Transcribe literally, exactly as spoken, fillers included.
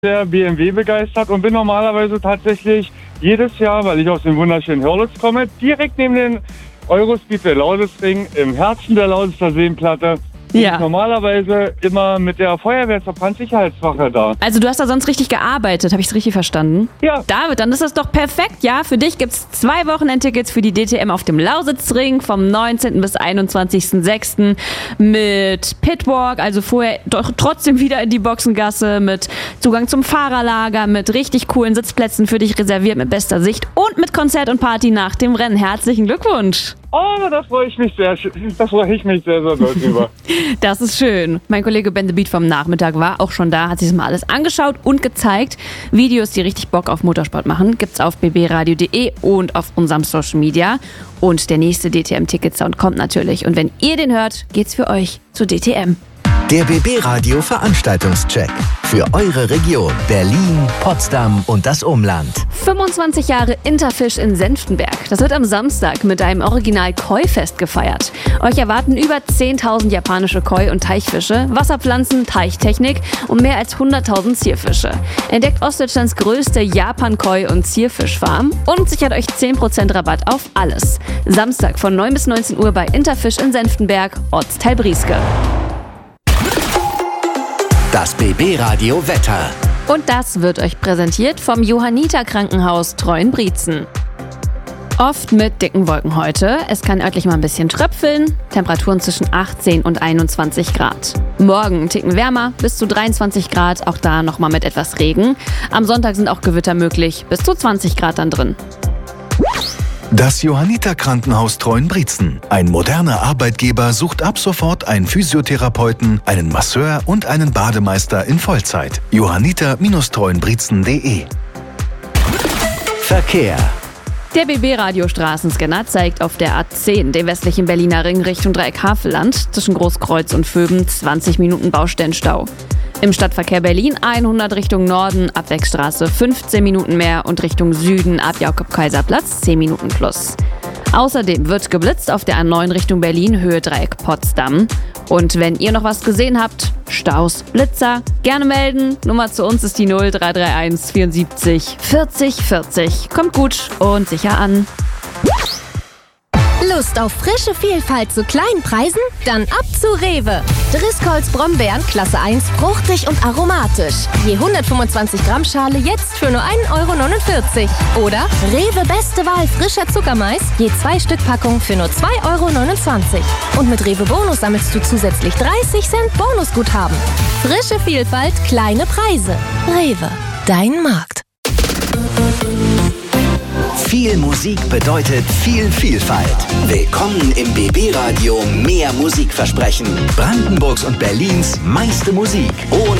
sehr B M W begeistert und bin normalerweise tatsächlich jedes Jahr, weil ich aus dem wunderschönen Hörlitz komme, direkt neben den Eurospeedway Lausitz-Ring im Herzen der Lausitzer Seenplatte. Ja. Normalerweise immer mit der Feuerwehr zur Brandsicherheitswache da. Also du hast da sonst richtig gearbeitet, habe ich es richtig verstanden? Ja. David, dann ist das doch perfekt, ja? Für dich gibt's zwei Wochenendtickets für die D T M auf dem Lausitzring vom neunzehnten bis einundzwanzigsten sechsten mit Pitwalk, also vorher doch trotzdem wieder in die Boxengasse, mit Zugang zum Fahrerlager, mit richtig coolen Sitzplätzen für dich reserviert, mit bester Sicht und mit Konzert und Party nach dem Rennen. Herzlichen Glückwunsch! Oh, da freue ich mich sehr, da freue ich mich sehr, sehr doll drüber. Das ist schön. Mein Kollege Ben The Beat vom Nachmittag war auch schon da, hat sich das mal alles angeschaut und gezeigt. Videos, die richtig Bock auf Motorsport machen, gibt's auf b b radio punkt d e und auf unserem Social Media. Und der nächste D T M-Ticket-Sound kommt natürlich. Und wenn ihr den hört, geht's für euch zu D T M. Der B B Radio Veranstaltungscheck für eure Region Berlin, Potsdam und das Umland. fünfundzwanzig Jahre Interfisch in Senftenberg. Das wird am Samstag mit einem Original-Koi-Fest gefeiert. Euch erwarten über zehntausend japanische Koi- und Teichfische, Wasserpflanzen, Teichtechnik und mehr als hunderttausend Zierfische. Entdeckt Ostdeutschlands größte Japan-Koi- und Zierfischfarm und sichert euch zehn Prozent Rabatt auf alles. Samstag von neun bis neunzehn Uhr bei Interfisch in Senftenberg, Ortsteil Brieske. Das B B Radio Wetter. Und das wird euch präsentiert vom Johanniter Krankenhaus Treuenbrietzen. Oft mit dicken Wolken heute. Es kann örtlich mal ein bisschen tröpfeln. Temperaturen zwischen achtzehn und einundzwanzig Grad. Morgen ticken wärmer, bis zu dreiundzwanzig Grad. Auch da nochmal mit etwas Regen. Am Sonntag sind auch Gewitter möglich. Bis zu zwanzig Grad dann drin. Das Johanniter Krankenhaus Treuenbrietzen. Ein moderner Arbeitgeber sucht ab sofort einen Physiotherapeuten, einen Masseur und einen Bademeister in Vollzeit. johanniter Treuenbrietzen punkt de. Verkehr. Der B B-Radio Straßenscanner zeigt auf der A zehn, den westlichen Berliner Ring Richtung Dreieck Havelland, zwischen Großkreuz und Vöben zwanzig Minuten Baustellenstau. Im Stadtverkehr Berlin hundert Richtung Norden, Abwegstraße fünfzehn Minuten mehr und Richtung Süden ab Jakob-Kaiser-Platz zehn Minuten plus. Außerdem wird geblitzt auf der A neun Richtung Berlin, Höhe Dreieck Potsdam. Und wenn ihr noch was gesehen habt, Staus, Blitzer, gerne melden. Nummer zu uns ist die null drei drei eins vierundsiebzig vierzig vierzig. Kommt gut und sicher an. Lust auf frische Vielfalt zu kleinen Preisen? Dann ab zu Rewe. Driscolls Brombeeren Klasse eins, fruchtig und aromatisch. Je hundertfünfundzwanzig Gramm Schale jetzt für nur ein Euro neunundvierzig. Oder Rewe Beste Wahl frischer Zuckermais, je zwei Stück Packung für nur zwei Euro neunundzwanzig. Und mit Rewe Bonus sammelst du zusätzlich dreißig Cent Bonusguthaben. Frische Vielfalt, kleine Preise. Rewe, dein Markt. Viel Musik bedeutet viel Vielfalt. Willkommen im B B Radio Mehr Musikversprechen. Brandenburgs und Berlins meiste Musik. Ohne